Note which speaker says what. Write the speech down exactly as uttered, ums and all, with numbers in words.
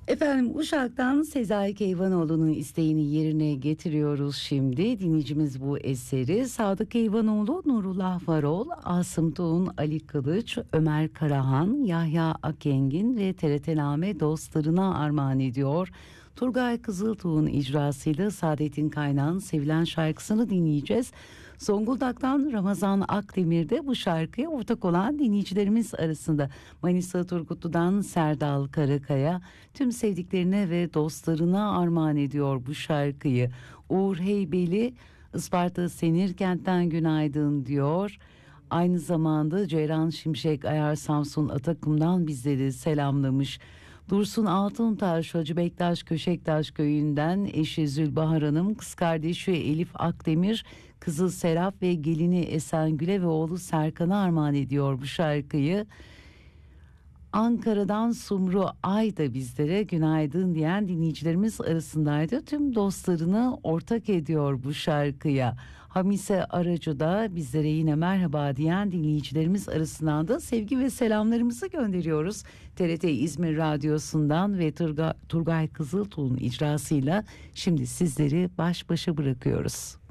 Speaker 1: Efendim Uşak'tan Sezai Keyvanoğlu'nun isteğini yerine getiriyoruz şimdi. Dinleyicimiz bu eseri Sadık Keyvanoğlu, Nurullah Varol, Asım Tuğun, Ali Kılıç, Ömer Karahan, Yahya Akengin ve T R T Name dostlarına armağan ediyor. Turgay Kızıltuğ'un icrasıyla Saadettin Kaynağ'ın sevilen şarkısını dinleyeceğiz. Zonguldak'tan Ramazan Akdemir de bu şarkıya ortak olan dinleyicilerimiz arasında. Manisa Turgutlu'dan Serdal Karakaya tüm sevdiklerine ve dostlarına armağan ediyor bu şarkıyı. Uğur Heybeli Isparta Senirkent'ten günaydın diyor. Aynı zamanda Ceyran Şimşek Ayar Samsun Atakum'dan bizleri selamlamış. Dursun Altuntaş Hacı Bektaş Köşektaş köyünden eşi Zülbahar Hanım, kız kardeşi Elif Akdemir, kızı Serap ve gelini Esengül'e ve oğlu Serkan'a armağan ediyor bu şarkıyı. Ankara'dan Sumru Ay da bizlere günaydın diyen dinleyicilerimiz arasındaydı. Tüm dostlarını ortak ediyor bu şarkıya. Hamise Aracı da bizlere yine merhaba diyen dinleyicilerimiz arasından da sevgi ve selamlarımızı gönderiyoruz. T R T İzmir Radyosu'ndan ve Turga, Turgay Kızıltuğ'un icrasıyla şimdi sizleri baş başa bırakıyoruz.